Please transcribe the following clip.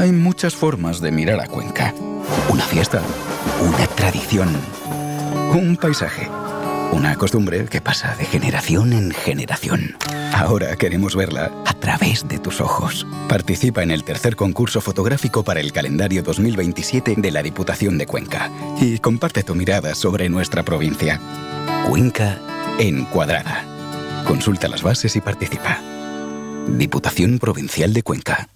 Hay muchas formas de mirar a Cuenca. Una fiesta, una tradición, un paisaje, una costumbre que pasa de generación en generación. Ahora queremos verla a través de tus ojos. Participa en el tercer concurso fotográfico para el calendario 2027 de la Diputación de Cuenca y comparte tu mirada sobre nuestra provincia. Cuenca Encuadrada. Consulta las bases y participa. Diputación Provincial de Cuenca.